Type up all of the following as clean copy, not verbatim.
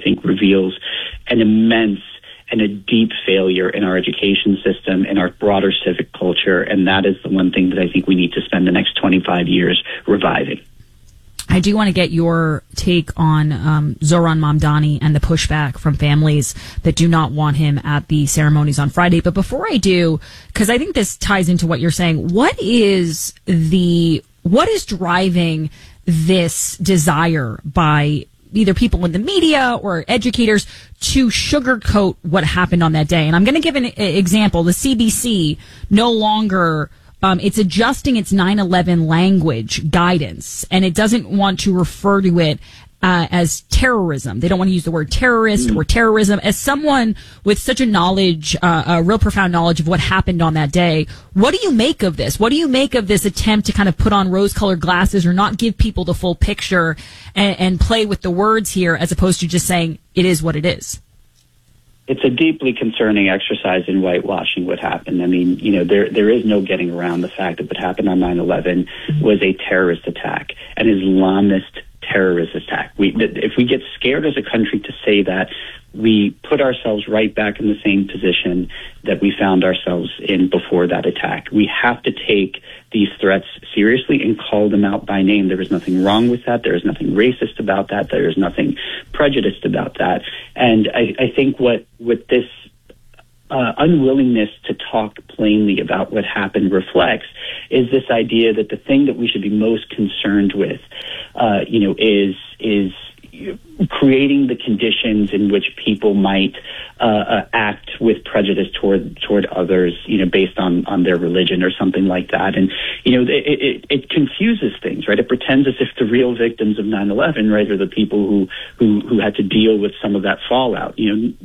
think reveals an immense and a deep failure in our education system and our broader civic culture. And that is the one thing that I think we need to spend the next 25 years reviving. I do want to get your take on Zohran Mamdani and the pushback from families that do not want him at the ceremonies on Friday. But before I do, because I think this ties into what you're saying, what is driving this desire by either people in the media or educators to sugarcoat what happened on that day? And I'm going to give an example. The CBC no longer it's adjusting its 9/11 language guidance, and it doesn't want to refer to it as terrorism. They don't want to use the word terrorist or terrorism. As someone with such a knowledge, a real profound knowledge of what happened on that day, what do you make of this? What do you make of this attempt to kind of put on rose-colored glasses or not give people the full picture and play with the words here, as opposed to just saying it is what it is? It's a deeply concerning exercise in whitewashing what happened. I mean, there is no getting around the fact that what happened on 9/11 was a terrorist attack, an Islamist terrorist attack. If we get scared as a country to say that, we put ourselves right back in the same position that we found ourselves in before that attack. We have to take these threats seriously and call them out by name. There is nothing wrong with that. There is nothing racist about that. There is nothing prejudiced about that. And I think what this unwillingness to talk plainly about what happened reflects is this idea that the thing that we should be most concerned with, is creating the conditions in which people might act with prejudice toward others, based on their religion or something like that. And, it confuses things, right? It pretends as if the real victims of 9/11, right, are the people who had to deal with some of that fallout.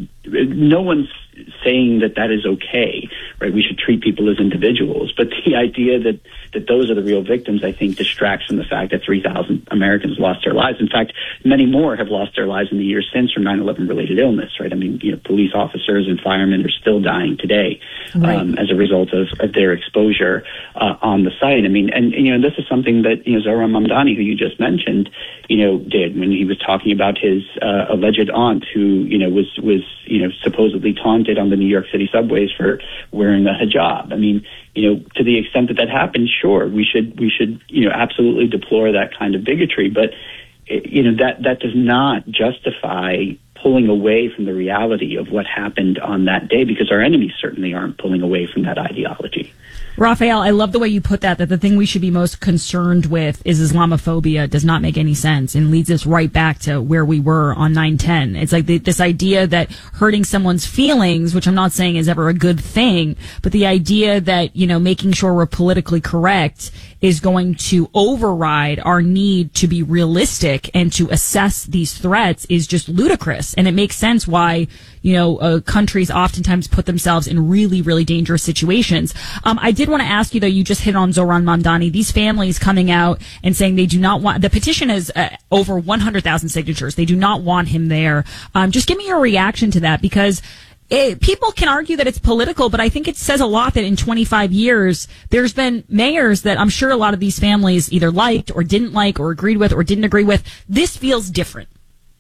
No one's saying that is okay, right? We should treat people as individuals. But the idea that those are the real victims, I think, distracts from the fact that 3,000 Americans lost their lives. In fact, many more have lost their lives in the years since from 9/11 related illness, right? I mean, police officers and firemen are still dying today, right, as a result of their exposure on the site. I mean, and this is something that Zohran Mamdani, who you just mentioned, did when he was talking about his alleged aunt, who was supposedly taunted on the New York City subways for wearing a hijab. I mean, to the extent that happened, sure, we should absolutely deplore that kind of bigotry, but that does not justify pulling away from the reality of what happened on that day, because our enemies certainly aren't pulling away from that ideology. Raphael, I love the way you put that the thing we should be most concerned with is Islamophobia does not make any sense and leads us right back to where we were on 9/10. It's like this idea that hurting someone's feelings, which I'm not saying is ever a good thing, but the idea that, making sure we're politically correct is going to override our need to be realistic and to assess these threats is just ludicrous. And it makes sense why, countries oftentimes put themselves in really, really dangerous situations. I did want to ask you, though, you just hit on Zohran Mamdani. These families coming out and saying they do not want, the petition is over 100,000 signatures. They do not want him there. Just give me your reaction to that, because people can argue that it's political, but I think it says a lot that in 25 years, there's been mayors that I'm sure a lot of these families either liked or didn't like or agreed with or didn't agree with. This feels different.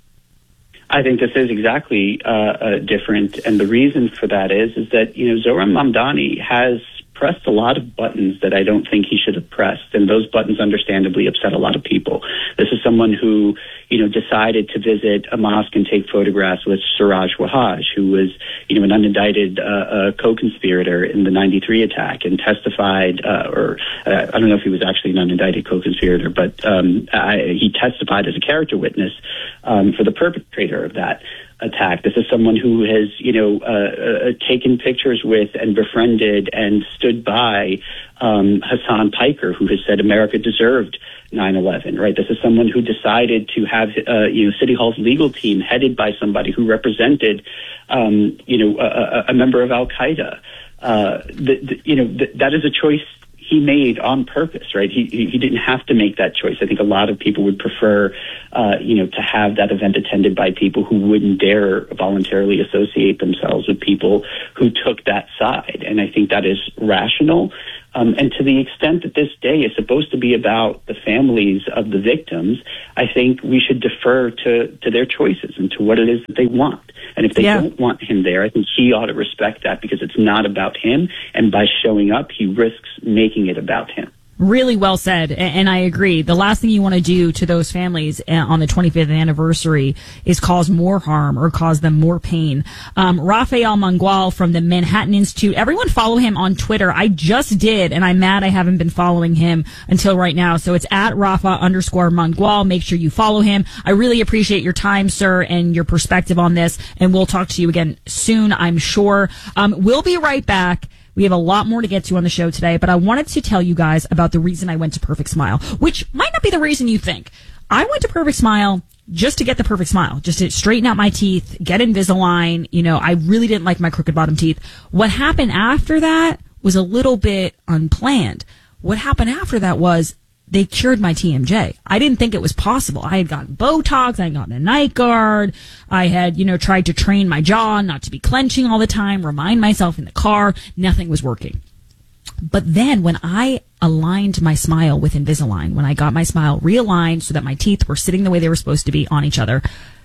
I think this is exactly different, and the reason for that is that Zohran Mamdani has pressed a lot of buttons that I don't think he should have pressed, and those buttons understandably upset a lot of people. This is someone who decided to visit a mosque and take photographs with Siraj Wahhaj, who was an unindicted co-conspirator in the 93 attack, and testified, I don't know if he was actually an unindicted co-conspirator, but he testified as a character witness for the perpetrator of that attack. This is someone who has, taken pictures with and befriended and stood by Hassan Piker, who has said America deserved 9/11, right? This is someone who decided to have, City Hall's legal team headed by somebody who represented, a member of Al-Qaeda. That is a choice he made on purpose, right? He didn't have to make that choice. I think a lot of people would prefer, to have that event attended by people who wouldn't dare voluntarily associate themselves with people who took that side. And I think that is rational. And to the extent that this day is supposed to be about the families of the victims, I think we should defer to their choices and to what it is that they want. And if they don't want him there, I think he ought to respect that, because it's not about him. And by showing up, he risks making it about him. Really well said, and I agree. The last thing you want to do to those families on the 25th anniversary is cause more harm or cause them more pain. Rafael Mangual from the Manhattan Institute. Everyone follow him on Twitter. I just did, and I'm mad I haven't been following him until right now. So it's at Rafa_Mangual. Make sure you follow him. I really appreciate your time, sir, and your perspective on this, and we'll talk to you again soon, I'm sure. We'll be right back. We have a lot more to get to on the show today, but I wanted to tell you guys about the reason I went to Perfect Smile, which might not be the reason you think. I went to Perfect Smile just to get the perfect smile, just to straighten out my teeth, get Invisalign. You know, I really didn't like my crooked bottom teeth. What happened after that was a little bit unplanned. What happened after that was they cured my TMJ. I didn't think it was possible. I had gotten Botox, I had gotten a night guard, I had, tried to train my jaw not to be clenching all the time, remind myself in the car, nothing was working. But then when I aligned my smile with Invisalign, when I got my smile realigned so that my teeth were sitting the way they were supposed to be on each other,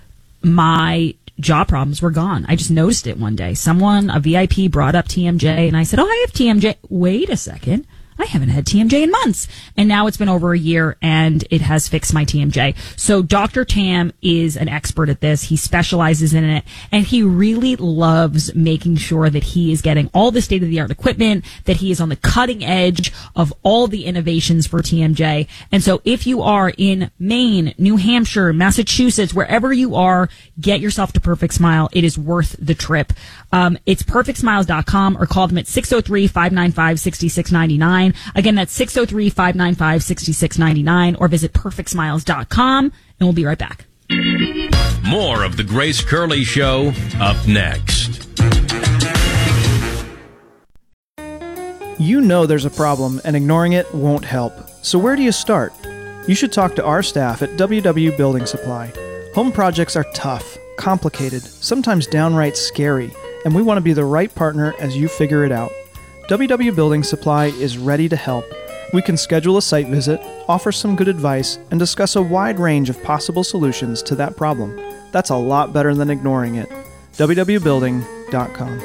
my jaw problems were gone. I just noticed it one day. A VIP brought up TMJ, and I said, oh, I have TMJ. Wait a second. I haven't had TMJ in months. And now it's been over a year and it has fixed my TMJ. So Dr. Tam is an expert at this. He specializes in it, and he really loves making sure that he is getting all the state-of-the-art equipment, that he is on the cutting edge of all the innovations for TMJ. And so if you are in Maine, New Hampshire, Massachusetts, wherever you are, get yourself to Perfect Smile. It is worth the trip. It's perfectsmiles.com, or call them at 603-595-6699. Again, that's 603-595-6699, or visit perfectsmiles.com, and we'll be right back. More of the Grace Curley Show up next. You know there's a problem, and ignoring it won't help. So where do you start? You should talk to our staff at WW Building Supply. Home projects are tough, complicated, sometimes downright scary, and we want to be the right partner as you figure it out. WW Building Supply is ready to help. We can schedule a site visit, offer some good advice, and discuss a wide range of possible solutions to that problem. That's a lot better than ignoring it. www.building.com.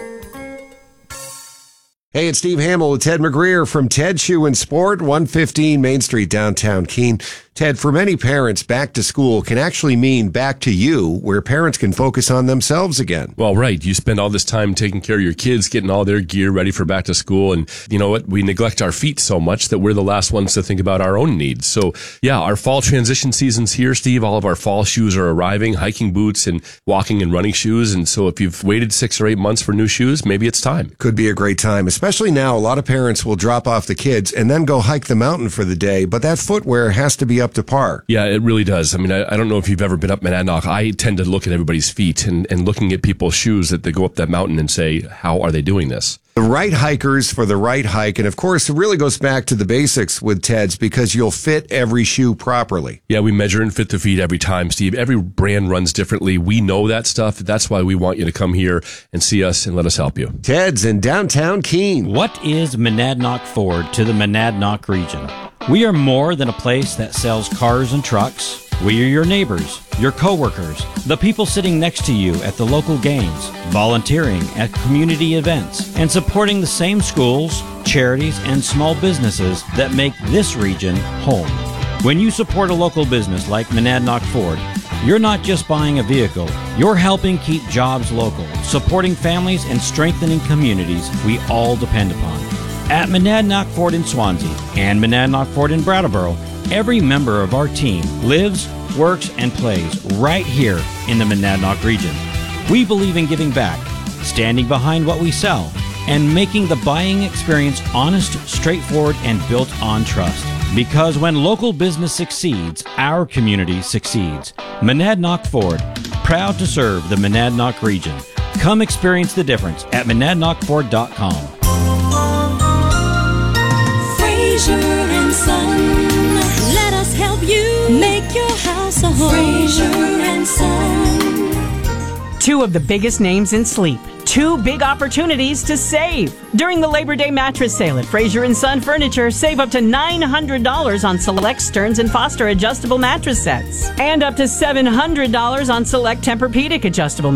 Hey, it's Steve Hamill with Ted McGreer from Ted Shoe and Sport, 115 Main Street, downtown Keene. Ted, for many parents, back to school can actually mean back to you, where parents can focus on themselves again. Well, right. You spend all this time taking care of your kids, getting all their gear ready for back to school. And you know what? We neglect our feet so much that we're the last ones to think about our own needs. So, yeah, our fall transition season's here, Steve. All of our fall shoes are arriving, hiking boots and walking and running shoes. And so if you've waited 6 or 8 months for new shoes, maybe it's time. Could be a great time, especially now. A lot of parents will drop off the kids and then go hike the mountain for the day, but that footwear has to be up to par. Yeah, it really does. I mean, I don't know if you've ever been up Monadnock. I tend to look at everybody's feet and looking at people's shoes that they go up that mountain and say, how are they doing this? The right hikers for the right hike. And of course, it really goes back to the basics with Ted's, because you'll fit every shoe properly. Yeah, we measure and fit the feet every time, Steve. Every brand runs differently. We know that stuff. That's why we want you to come here and see us and let us help you. Ted's in downtown Keene. What is Monadnock Ford to the Monadnock region? We are more than a place that sells cars and trucks. We are your neighbors, your coworkers, the people sitting next to you at the local games, volunteering at community events, and supporting the same schools, charities, and small businesses that make this region home. When you support a local business like Monadnock Ford, you're not just buying a vehicle, you're helping keep jobs local, supporting families and strengthening communities we all depend upon. At Monadnock Ford in Swansea and Monadnock Ford in Brattleboro, every member of our team lives, works, and plays right here in the Monadnock region. We believe in giving back, standing behind what we sell, and making the buying experience honest, straightforward, and built on trust. Because when local business succeeds, our community succeeds. Monadnock Ford, proud to serve the Monadnock region. Come experience the difference at monadnockford.com. Fraser and Son, let us help you make your house a home. Fraser and Son. Two of the biggest names in sleep. Two big opportunities to save. During the Labor Day mattress sale at Fraser & Son Furniture, save up to $900 on select Stearns & Foster adjustable mattress sets. And up to $700 on select Tempur-Pedic adjustable